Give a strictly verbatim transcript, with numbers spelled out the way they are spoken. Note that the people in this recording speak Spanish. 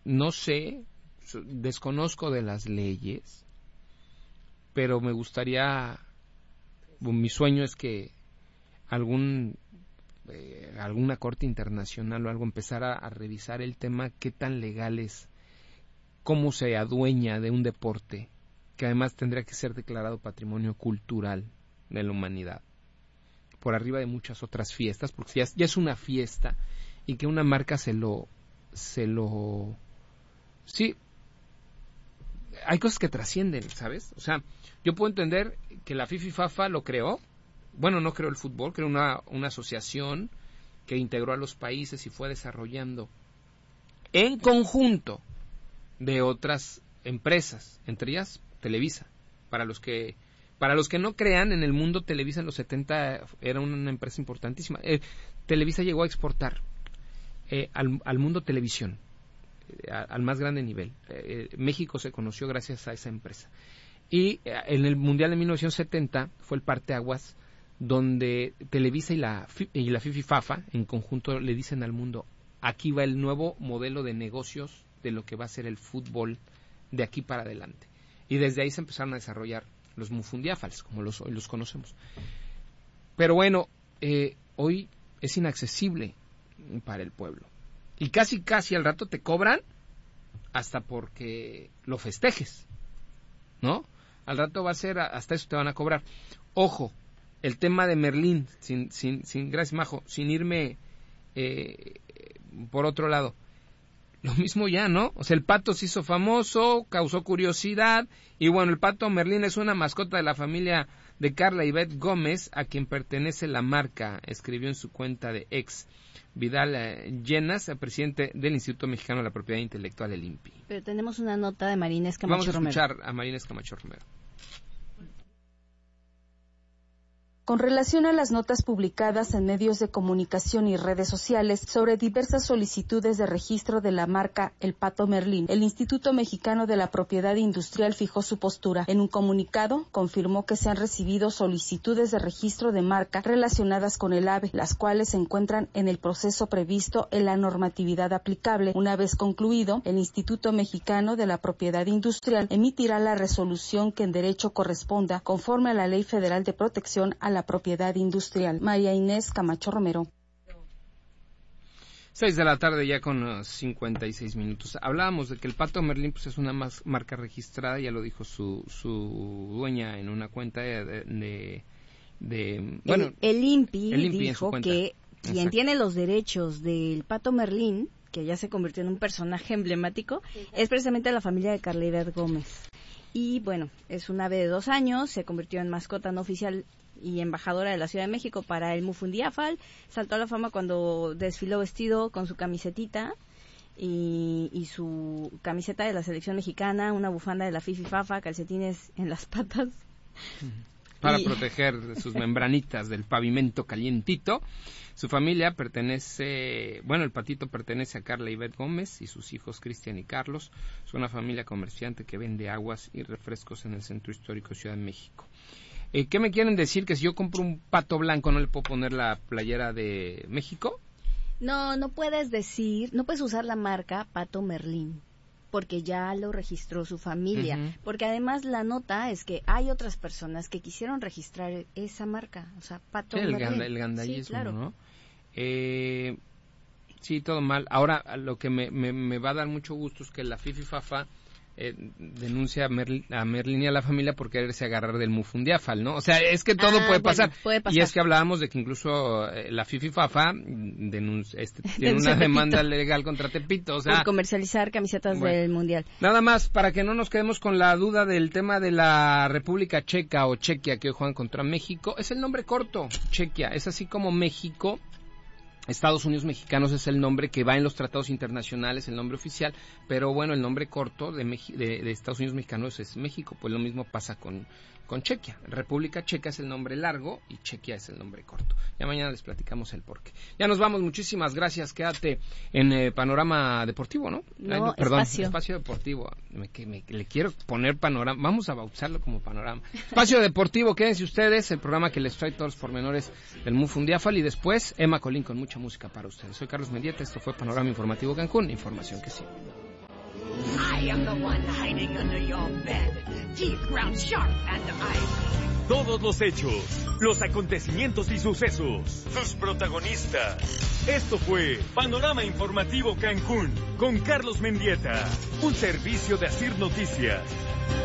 no sé, desconozco de las leyes, pero me gustaría, mi sueño es que algún eh, alguna corte internacional o algo empezara a revisar el tema, qué tan legal es, cómo se adueña de un deporte que además tendría que ser declarado patrimonio cultural de la humanidad, por arriba de muchas otras fiestas, porque ya, ya es una fiesta, y que una marca se lo, se lo, sí, hay cosas que trascienden, ¿sabes? O sea, yo puedo entender que la FIFA y FAFA lo creó, bueno, no creó el fútbol, creó una, una asociación que integró a los países y fue desarrollando en conjunto de otras empresas, entre ellas Televisa. Para los que para los que no crean, en el mundo Televisa en los setenta era una empresa importantísima. Eh, Televisa llegó a exportar eh, al, al mundo televisión, eh, a, al más grande nivel. Eh, México se conoció gracias a esa empresa. Y eh, en el Mundial de mil novecientos setenta fue el parteaguas donde Televisa y la, y la FIFA y FAFA en conjunto le dicen al mundo, aquí va el nuevo modelo de negocios de lo que va a ser el fútbol de aquí para adelante. Y desde ahí se empezaron a desarrollar los Mufundiáfals, como los, hoy los conocemos. Pero bueno, eh, hoy es inaccesible para el pueblo. Y casi, casi al rato te cobran hasta porque lo festejes, ¿no? Al rato va a ser, hasta eso te van a cobrar. Ojo, el tema de Merlín, sin, sin, sin gracias, Majo, sin irme eh, por otro lado. Lo mismo ya, ¿no? O sea, el pato se hizo famoso, causó curiosidad, y bueno, el pato Merlín es una mascota de la familia de Carla Ivette Gómez, a quien pertenece la marca, escribió en su cuenta de ex Vidal eh, Llenas, presidente del Instituto Mexicano de la Propiedad Intelectual, el I N P I. Pero tenemos una nota de María Inés Camacho Romero. Vamos a Romero. escuchar a María Inés Camacho Romero. Con relación a las notas publicadas en medios de comunicación y redes sociales sobre diversas solicitudes de registro de la marca El Pato Merlín, el Instituto Mexicano de la Propiedad Industrial fijó su postura. En un comunicado, confirmó que se han recibido solicitudes de registro de marca relacionadas con el ave, las cuales se encuentran en el proceso previsto en la normatividad aplicable. Una vez concluido, el Instituto Mexicano de la Propiedad Industrial emitirá la resolución que en derecho corresponda, conforme a la Ley Federal de Protección a la La propiedad industrial. María Inés Camacho Romero. Seis de la tarde ya con uh, cincuenta y seis minutos. Hablábamos de que el Pato Merlín pues es una más marca registrada, ya lo dijo su su dueña en una cuenta de, de, de bueno, el, el I N P I, el I N P I dijo que quien Exacto. tiene los derechos del Pato Merlín, que ya se convirtió en un personaje emblemático, sí, es precisamente la familia de Carla Ivette Gómez. Y bueno, es un ave de dos años, se convirtió en mascota no oficial y embajadora de la Ciudad de México para el Mufundiáfal, saltó a la fama cuando desfiló vestido con su camisetita y, y su camiseta de la selección mexicana, una bufanda de la FIFA y FAFA, calcetines en las patas. Para y... proteger sus membranitas del pavimento calientito. Su familia pertenece, bueno, el patito pertenece a Carla Ivette Gómez y sus hijos Cristian y Carlos. Es una familia comerciante que vende aguas y refrescos en el centro histórico de Ciudad de México. Eh, ¿Qué me quieren decir? ¿Que si yo compro un pato blanco no le puedo poner la playera de México? No, no puedes decir, no puedes usar la marca Pato Merlín, porque ya lo registró su familia. Uh-huh. Porque además la nota es que hay otras personas que quisieron registrar esa marca, o sea, Pato sí, el Merlín. Ganda, el gandallismo, sí, claro. ¿no? Eh, sí, todo mal. Ahora, lo que me, me, me va a dar mucho gusto es que la FIFA y FAFA Eh, denuncia a, Merl, a Merlín y a la familia por quererse agarrar del Mufundiáfal, ¿no? O sea, es que todo ah, puede, bueno, pasar. puede pasar. Y es que hablábamos de que incluso eh, la FIFA y FAFA denuncia, este, tiene una demanda legal contra Tepito, o sea, por comercializar camisetas bueno, del Mundial. Nada más, para que no nos quedemos con la duda del tema de la República Checa o Chequia que hoy juegan contra México, es el nombre corto, Chequia, es así como México. Estados Unidos Mexicanos es el nombre que va en los tratados internacionales, el nombre oficial, pero bueno, el nombre corto de, Meji- de, de Estados Unidos Mexicanos es México, pues lo mismo pasa con, con Chequia. República Checa es el nombre largo y Chequia es el nombre corto. Ya mañana les platicamos el porqué. Ya nos vamos, muchísimas gracias, quédate en eh, Panorama Deportivo, ¿no? No, Ay, no perdón, Espacio. Espacio Deportivo, me, que, me, le quiero poner Panorama, vamos a bautizarlo como Panorama. Espacio Deportivo, quédense ustedes, el programa que les trae todos los pormenores del Mufundiáfal y después Emma Colín con mucha música para ustedes. Soy Carlos Mendieta, esto fue Panorama Informativo Cancún, información que sí. I am the one hiding under your bed, teeth ground sharp and ivory. Todos los hechos, los acontecimientos y sucesos, sus protagonistas. Esto fue Panorama Informativo Cancún con Carlos Mendieta, un servicio de Asir Noticias.